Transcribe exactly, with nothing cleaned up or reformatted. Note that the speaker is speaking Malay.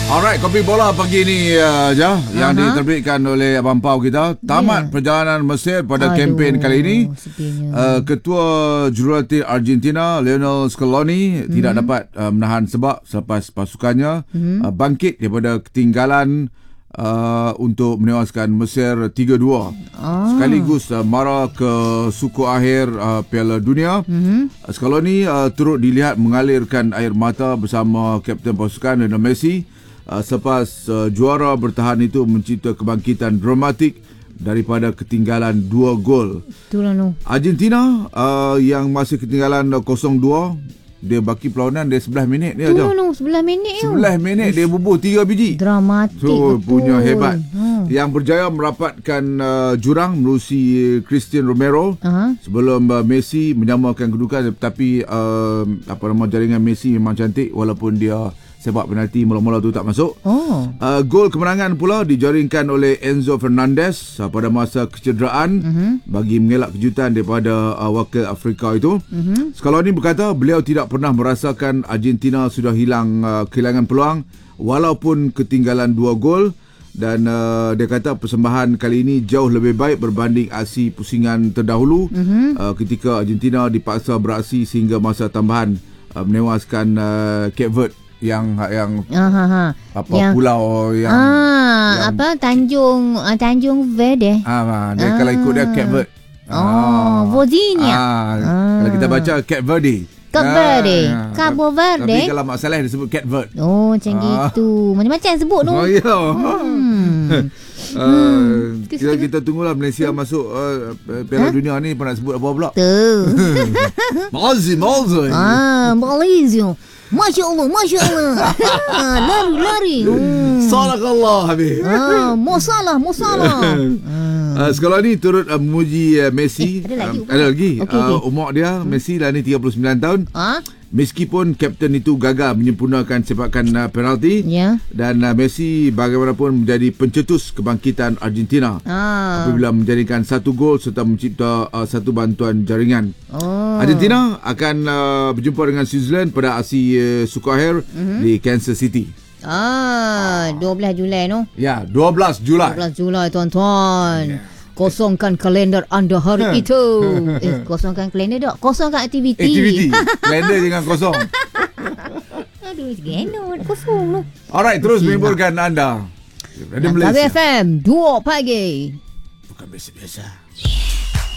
Alright, kopi bola pagi ni uh, Jah, yang uh-huh. diterbitkan oleh Abang Pau kita. Tamat yeah. perjalanan Mesir pada kempen kali ini. Uh, Ketua Jurulatih Argentina Lionel Scaloni mm-hmm. tidak dapat uh, menahan sebab selepas pasukannya mm-hmm. uh, bangkit daripada ketinggalan uh, untuk menewaskan Mesir tiga dua. Ah. Sekaligus uh, marah ke suku akhir uh, Piala Dunia. Mm-hmm. Scaloni uh, turut dilihat mengalirkan air mata bersama kapten pasukan Lionel Messi. Uh, selepas uh, juara bertahan itu mencipta kebangkitan dramatik daripada ketinggalan dua gol. Itulah no. Argentina uh, yang masih ketinggalan kosong dua, dia baki perlawanan dia sebelas minit dia aja. No, sebelas minit. sebelas minit dia bubuh tiga biji. Dramatik. So betul. Punya hebat. Hmm. Yang berjaya merapatkan uh, jurang menerusi Cristian Romero uh-huh. sebelum uh, Messi menyamakan kedudukan, tetapi uh, apa nama jaringan Messi memang cantik walaupun dia sepak penalti mula-mula tu tak masuk. Oh. Uh, gol kemenangan pula dijaringkan oleh Enzo Fernandez uh, pada masa kecederaan uh-huh. bagi mengelak kejutan daripada uh, wakil Afrika itu. Uh-huh. Scaloni berkata beliau tidak pernah merasakan Argentina sudah hilang uh, kehilangan peluang walaupun ketinggalan dua gol, dan uh, dia kata persembahan kali ini jauh lebih baik berbanding aksi pusingan terdahulu uh-huh. uh, ketika Argentina dipaksa beraksi sehingga masa tambahan uh, menewaskan uh, Cape Verde yang yang Aha, apa yang, pulau yang, ah, yang apa Tanjung uh, Tanjung Verde. Ah, dia ah. kalau ikut dia Cape Verde. Oh, ah. Virginia. Ah, ah. Kalau kita baca Cape Verde. Cape Verde, ah, Cabo Verde. Tapi kalau Mak Saleh dia sebut Cape Verde. Oh, macam ah. gitu. Macam-macam sebut tu. Oh, ya. Hmm. Uh, hmm. kita, kita tunggulah Malaysia masuk uh, Piala huh? Dunia ni pernah sebut apa pula? Tu. Malaysia, Malaysia. Ah, Malaysia. Masya Allah, Masya Allah. Lari-lari. Hmm. Salakallah Habib. Ah, mau salah, mau salah. Uh, Scaloni turut uh, memuji uh, Messi. Eh, ada lagi. Uh, ada lagi. Okay, uh, okay. Umur dia hmm. Messi dah ni tiga puluh sembilan tahun. Ah? Meskipun kapten itu gagal menyempurnakan sepakan uh, penalti, yeah. dan uh, Messi bagaimanapun menjadi pencetus kebangkitan Argentina ah. apabila menjadikan satu gol serta mencipta uh, satu bantuan jaringan. Oh. Argentina akan uh, berjumpa dengan Switzerland pada aksi uh, suku akhir mm-hmm. di Kansas City. Ah, dua belas Julai no? Ya, dua belas Julai. dua belas Julai tuan-tuan. Yeah. Kosongkan kalender anda hari itu. Eh, kosongkan kalender tak? Kosongkan aktiviti. Aktiviti. Kalender jangan kosong. Aduh, geno kosong tu. Alright, terus menghiburkan anda. Radio Malaysia. K B F M dua pagi. Bukan biasa-biasa.